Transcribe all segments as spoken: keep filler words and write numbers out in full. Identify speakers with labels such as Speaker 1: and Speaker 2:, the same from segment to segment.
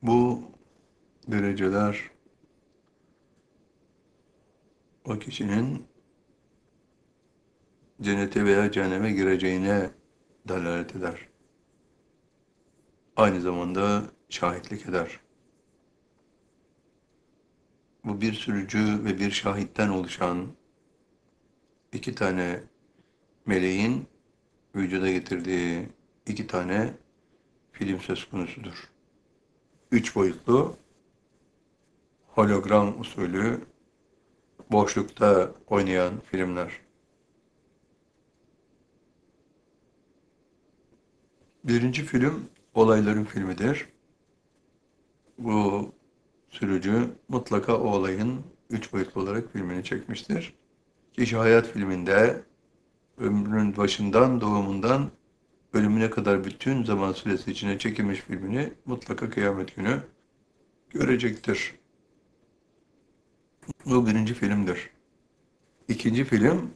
Speaker 1: Bu dereceler o kişinin cennete veya cehenneme gireceğine delalet eder. Aynı zamanda şahitlik eder. Bu bir sürücü ve bir şahitten oluşan iki tane meleğin vücuda getirdiği iki tane film söz konusudur. Üç boyutlu, hologram usulü, boşlukta oynayan filmler. Birinci film olayların filmidir. Bu sürücü mutlaka o olayın üç boyutlu olarak filmini çekmiştir. Kişi hayat filminde ömrünün başından doğumundan ölümüne kadar bütün zaman süresi içine çekilmiş filmini mutlaka kıyamet günü görecektir. Bu birinci filmdir. İkinci film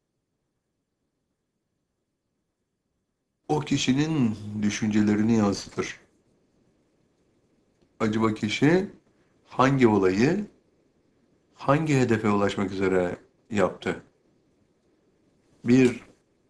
Speaker 1: o kişinin düşüncelerini yansıtır. Acaba kişi hangi olayı hangi hedefe ulaşmak üzere yaptı? Bir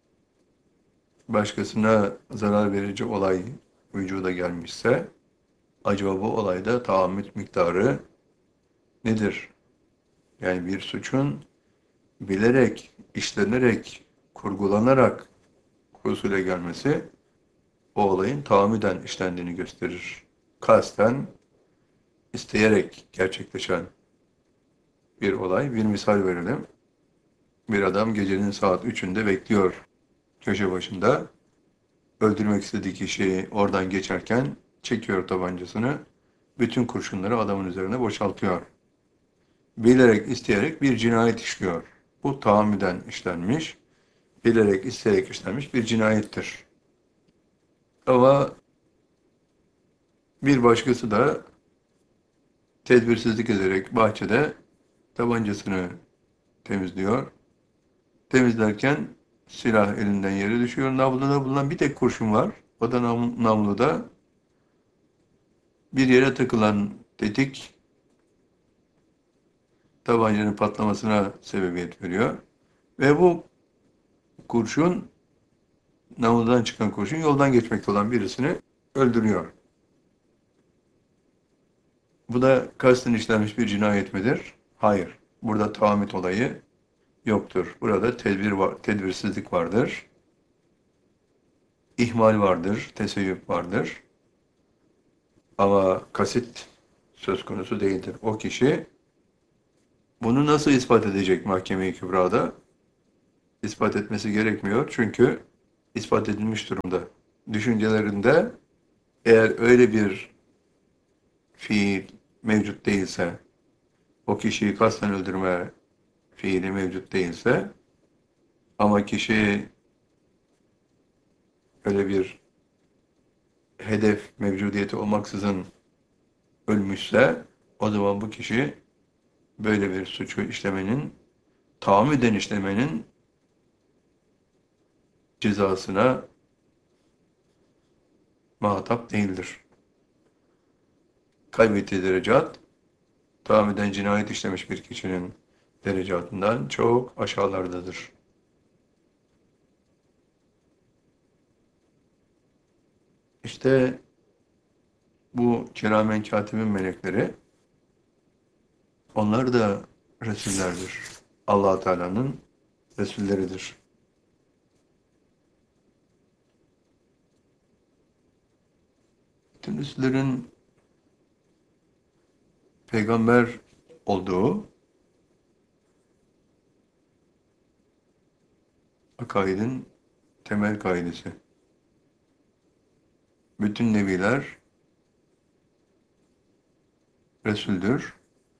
Speaker 1: başkasına zarar verici olay vücuda gelmişse, acaba bu olayda tahammül miktarı nedir? Yani bir suçun bilerek, işlenerek, kurgulanarak husule gelmesi, o olayın tahammüden işlendiğini gösterir. Kasten, isteyerek gerçekleşen bir olay. Bir misal verelim. Bir adam gecenin saat üçünde bekliyor köşe başında. Öldürmek istediği kişi oradan geçerken çekiyor tabancasını. Bütün kurşunları adamın üzerine boşaltıyor. Bilerek, isteyerek bir cinayet işliyor. Bu tahammüden işlenmiş, bilerek, isteyerek işlenmiş bir cinayettir. Ama bir başkası da tedbirsizlik ederek bahçede tabancasını temizliyor. Temizlerken silah elinden yere düşüyor. Namluda bulunan bir tek kurşun var. O da nam namluda bir yere takılan tetik tabancanın patlamasına sebebiyet veriyor. Ve bu kurşun, namludan çıkan kurşun yoldan geçmekte olan birisini öldürüyor. Bu da kasten işlenmiş bir cinayet midir? Hayır. Burada tahammüt olayı yoktur. Burada tedbir var, tedbirsizlik vardır. İhmal vardır, teseyyüp vardır. Ama kasit söz konusu değildir. O kişi bunu nasıl ispat edecek mahkeme-i kübrada? İspat etmesi gerekmiyor çünkü ispat edilmiş durumda. Düşüncelerinde eğer öyle bir fiil mevcut değilse, o kişiyi kasten öldürme fiili mevcut değilse, ama kişi öyle bir hedef mevcudiyeti olmaksızın ölmüşse, o zaman bu kişi böyle bir suçu işlemenin, tahammüden işlemenin cezasına muhatap değildir. Kaybettiği derecat, tahammüden cinayet işlemiş bir kişinin derecatından çok aşağılardadır. İşte bu kiramen katibin melekleri, onlar da Resullerdir. Allah Teala'nın Resulleridir. Bütün Resullerin peygamber olduğu akaidin temel kaidesi. Bütün nebiler Resul'dür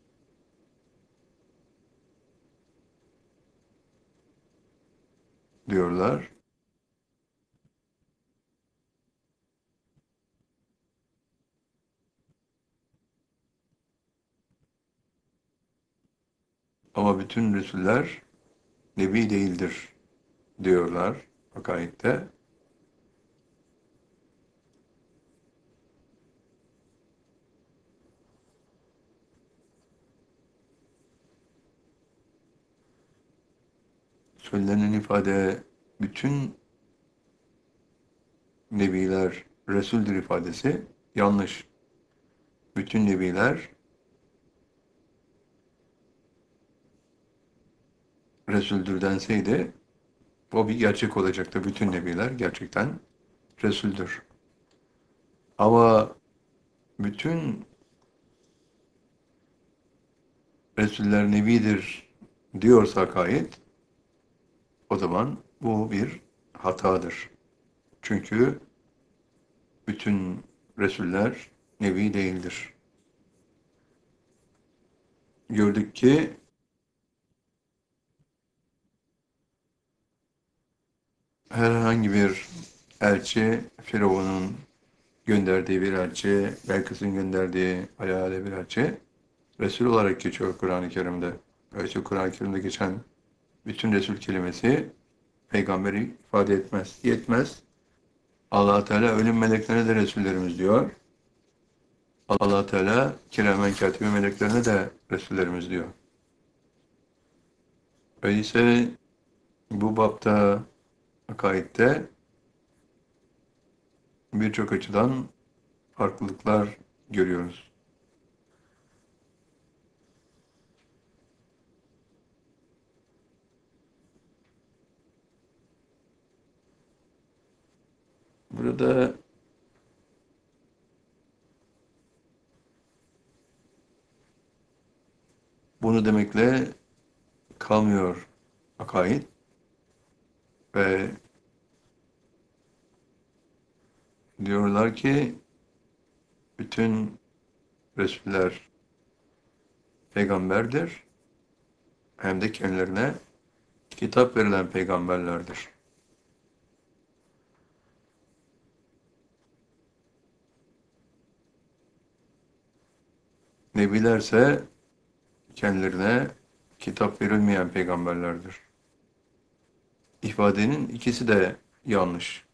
Speaker 1: diyorlar. Ama bütün Resuller Nebi değildir diyorlar akaidde. söylenen ifade bütün nebiler Resul'dür ifadesi yanlış. Bütün nebiler Resul'dür denseydi o bir gerçek olacaktı. Bütün nebiler gerçekten Resul'dür. Ama bütün Resuller nebidir diyorsak ayet, o zaman bu bir hatadır. Çünkü bütün Resuller nebi değildir. Gördük ki herhangi bir elçi, Firavun'un gönderdiği bir elçi, Belkıs'ın gönderdiği alelade bir elçi, Resul olarak geçiyor Kur'an-ı Kerim'de. Öyleyse Kur'an-ı Kerim'de geçen bütün Resul kelimesi peygamberi ifade etmez, yetmez. Allah Teala ölüm meleklerine de Resullerimiz diyor. Allah Teala kiramen katibi meleklerine de Resullerimiz diyor. Öyleyse bu bapta, akaidde birçok açıdan farklılıklar görüyoruz. Burada bunu demekle kalmıyor akaid ve diyorlar ki bütün Resuller peygamberdir, hem de kendilerine kitap verilen peygamberlerdir. Nebilerse kendilerine kitap verilmeyen peygamberlerdir. İfadenin ikisi de yanlış.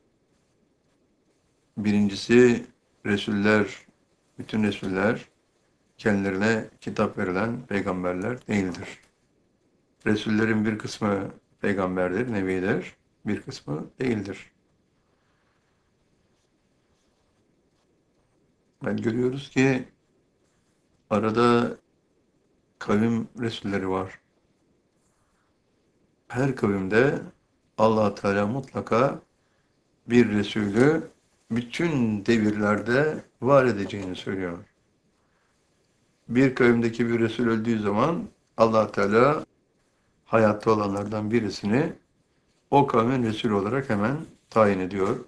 Speaker 1: Birincisi Resuller, bütün Resuller kendilerine kitap verilen peygamberler değildir. Resullerin bir kısmı peygamberdir, nebidir, bir kısmı değildir. Yani görüyoruz ki arada kavim Resulleri var. Her kavimde Allah Teala mutlaka bir Resulü bütün devirlerde var edeceğini söylüyor. Bir kavimdeki bir Resul öldüğü zaman Allah Teala hayatta olanlardan birisini o kavmin Resulü olarak hemen tayin ediyor,